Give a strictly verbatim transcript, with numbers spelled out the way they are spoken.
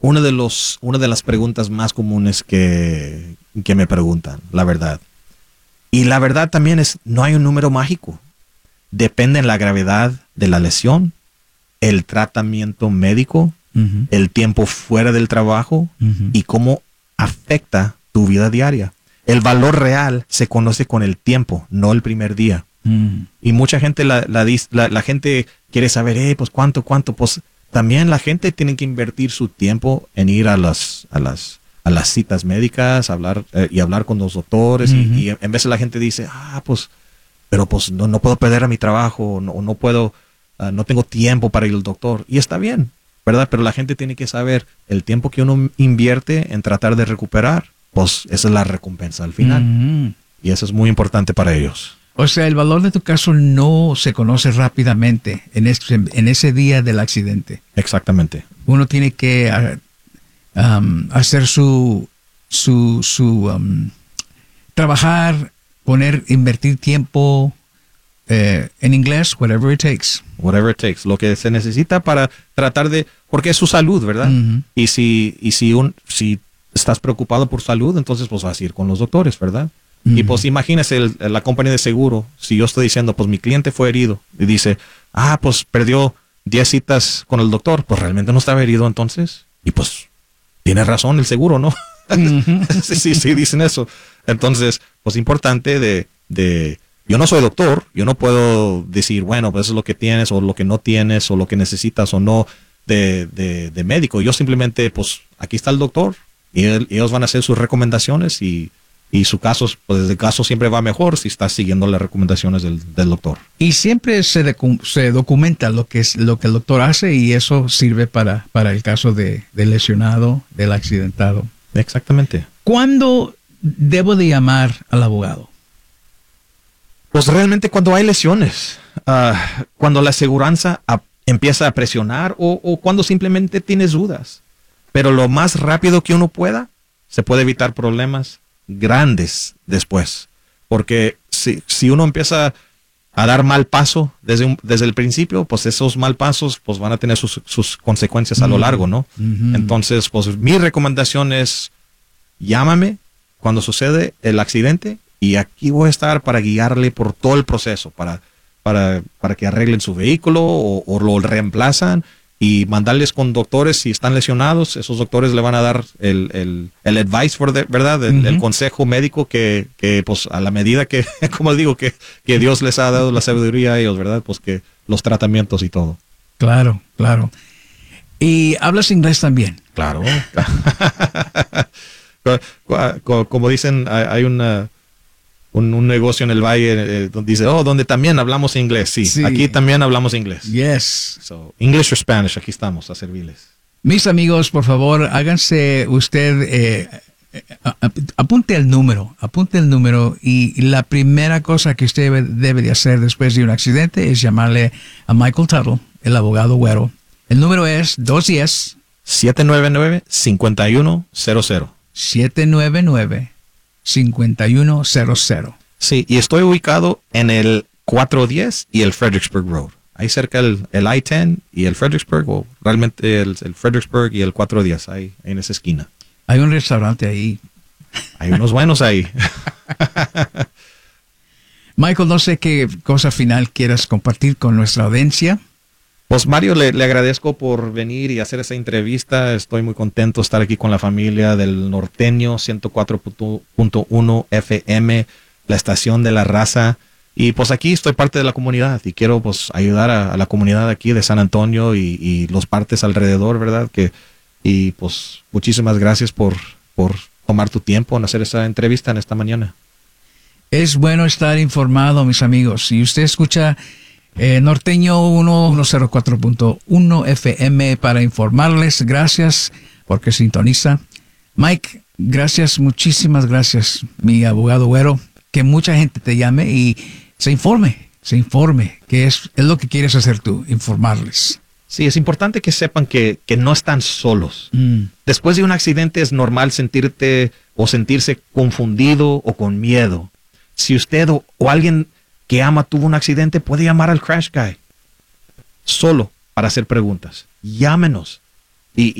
Uno de los, una de las preguntas más comunes que, que me preguntan, la verdad. Y la verdad también es, no hay un número mágico. Depende de la gravedad de la lesión, el tratamiento médico, uh-huh. el tiempo fuera del trabajo uh-huh. y cómo afecta tu vida diaria. El valor real se conoce con el tiempo, no el primer día. Uh-huh. Y mucha gente, la, la, la, la gente quiere saber, eh, pues cuánto, cuánto, pues también la gente tiene que invertir su tiempo en ir a las, a las, a las citas médicas, hablar eh, y hablar con los doctores. Uh-huh. y, y en vez de la gente dice, ah, pues, pero pues no, no puedo perder a mi trabajo, no, no puedo, uh, no tengo tiempo para ir al doctor. Y está bien, ¿verdad? Pero la gente tiene que saber el tiempo que uno invierte en tratar de recuperar, pues esa es la recompensa al final. Uh-huh. Y eso es muy importante para ellos. O sea, el valor de tu caso no se conoce rápidamente en ese, en ese día del accidente. Exactamente. Uno tiene que uh, um, hacer su, su, su um, trabajar, poner, invertir tiempo, eh, en inglés, whatever it takes. Whatever it takes, lo que se necesita para tratar de, porque es su salud, ¿verdad? Uh-huh. Y si, y si un, si estás preocupado por salud, entonces pues vas a ir con los doctores, ¿verdad? Uh-huh. Y pues imagínese el, la compañía de seguro, si yo estoy diciendo, pues mi cliente fue herido y dice, ah, pues perdió diez citas con el doctor, pues realmente no estaba herido entonces. Y pues tiene razón el seguro, ¿no? Uh-huh. sí, sí, sí, dicen eso. Entonces, pues importante de, de, yo no soy doctor, yo no puedo decir, bueno, pues eso es lo que tienes o lo que no tienes o lo que necesitas o no de, de, de médico. Yo simplemente, pues aquí está el doctor y él, ellos van a hacer sus recomendaciones y Y su caso, pues el caso siempre va mejor si estás siguiendo las recomendaciones del, del doctor. Y siempre se, de, se documenta lo que es lo que el doctor hace y eso sirve para, para el caso de, del lesionado, del accidentado. Exactamente. ¿Cuándo debo de llamar al abogado? Pues realmente cuando hay lesiones, uh, cuando la aseguranza a, empieza a presionar o, o cuando simplemente tienes dudas. Pero lo más rápido que uno pueda, se puede evitar problemas grandes después, porque si, si uno empieza a dar mal paso desde, un, desde el principio, pues esos mal pasos pues van a tener sus, sus consecuencias a lo largo, ¿no? Uh-huh. Entonces, pues mi recomendación es llámame cuando sucede el accidente y aquí voy a estar para guiarle por todo el proceso, para, para, para que arreglen su vehículo o, o lo reemplazan y mandarles con doctores si están lesionados. Esos doctores le van a dar el, el, el advice, ¿verdad? El, uh-huh. el consejo médico que, que, pues, a la medida que, como digo, que, que Dios les ha dado la sabiduría a ellos, ¿verdad? Pues que los tratamientos y todo. Claro, claro. ¿Y hablas inglés también? Claro. Como dicen, hay una... Un, un negocio en el valle eh, donde dice, oh, donde también hablamos inglés. Sí, sí, aquí también hablamos inglés. Yes. So, English or Spanish, aquí estamos a servirles. Mis amigos, por favor, háganse usted, eh, apunte el número, apunte el número y la primera cosa que usted debe, debe de hacer después de un accidente es llamarle a Michael Tuttle, el abogado güero. El número es dos uno cero, siete nueve nueve, cinco uno cero cero. siete nueve nueve, cinco uno cero cero. Sí, y estoy ubicado en el cuatrocientos diez y el Fredericksburg Road. Ahí cerca el, el I diez y el Fredericksburg, o realmente el, el Fredericksburg y el cuatrocientos diez, ahí, ahí en esa esquina. Hay un restaurante ahí. Hay unos buenos ahí. Michael, no sé qué cosa final quieras compartir con nuestra audiencia. Pues Mario, le, le agradezco por venir y hacer esa entrevista. Estoy muy contento de estar aquí con la familia del Norteño ciento cuatro punto uno F M, la estación de la raza. Y pues aquí estoy parte de la comunidad y quiero pues ayudar a, a la comunidad aquí de San Antonio y, y los partes alrededor, ¿verdad? Que, y pues muchísimas gracias por, por tomar tu tiempo en hacer esa entrevista en esta mañana. Es bueno estar informado, mis amigos. Si usted escucha Eh, Norteño ciento cuatro punto uno F M para informarles. Gracias porque sintoniza. Mike, gracias, muchísimas gracias, mi abogado güero. Que mucha gente te llame y se informe, se informe, que es, es lo que quieres hacer tú, informarles. Sí, es importante que sepan que, que no están solos. Mm. Después de un accidente es normal sentirte o sentirse confundido o con miedo. Si usted o, o alguien que ama tuvo un accidente, puede llamar al Crash Guy solo para hacer preguntas. Llámenos.